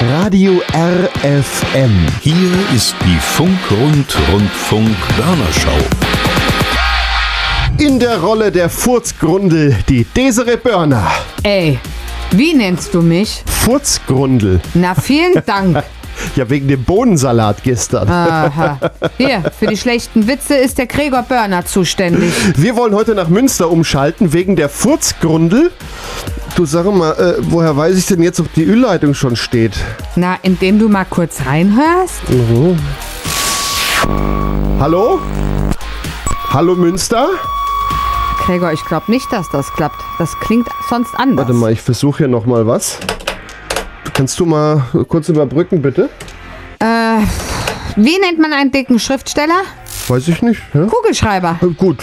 Radio RFM. Hier ist die Funk-Rundfunk-Börnerschau. In der Rolle der Furzgrundel die Desiree Börner. Ey, wie nennst du mich? Furzgrundel. Na, vielen Dank. Ja, wegen dem Bohnensalat gestern. Aha. Hier, für die schlechten Witze ist der Gregor Börner zuständig. Wir wollen heute nach Münster umschalten wegen der Furzgrundel. Du, sag mal, woher weiß ich denn jetzt, ob die Ölleitung schon steht? Na, indem du mal kurz reinhörst? Hallo? Hallo Münster? Gregor, ich glaube nicht, dass das klappt. Das klingt sonst anders. Warte mal, ich versuche hier nochmal was. Kannst du mal kurz überbrücken, bitte? Wie nennt man einen dicken Schriftsteller? Weiß ich nicht. Ja? Kugelschreiber. Gut.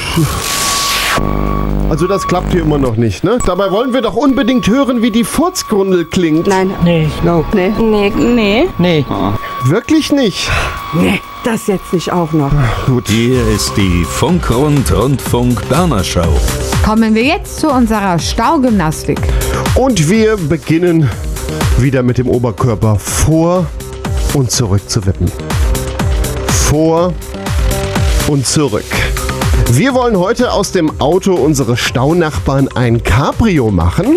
Also das klappt hier immer noch nicht, ne? Dabei wollen wir doch unbedingt hören, wie die Furzgrundel klingt. Nein. Nee. No. Nee. Nee. Nee. Wirklich nicht? Nee. Das jetzt nicht auch noch. Gut. Hier ist die Funk-Rundfunk-Börnerschau. Kommen wir jetzt zu unserer Staugymnastik. Und wir beginnen wieder mit dem Oberkörper vor und zurück zu wippen. Vor und zurück. Wir wollen heute aus dem Auto unseres Staunachbarn ein Cabrio machen.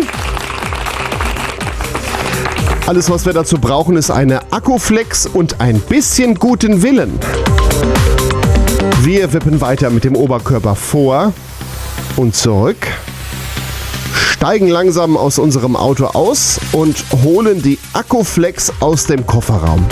Alles, was wir dazu brauchen, ist eine Akkuflex und ein bisschen guten Willen. Wir wippen weiter mit dem Oberkörper vor und zurück, steigen langsam aus unserem Auto aus und holen die Akkuflex aus dem Kofferraum.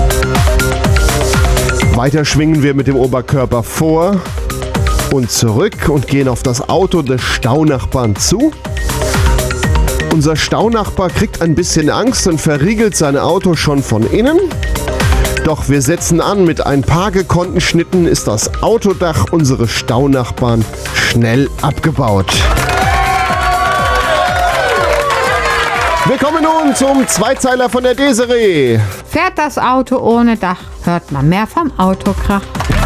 Weiter schwingen wir mit dem Oberkörper vor und zurück und gehen auf das Auto des Staunachbarn zu. Unser Staunachbar kriegt ein bisschen Angst und verriegelt sein Auto schon von innen. Doch wir setzen an, mit ein paar gekonnten Schnitten ist das Autodach unseres Staunachbarn schnell abgebaut. Wir kommen nun zum Zweizeiler von der Desiree. Fährt das Auto ohne Dach, hört man mehr vom Autokrach.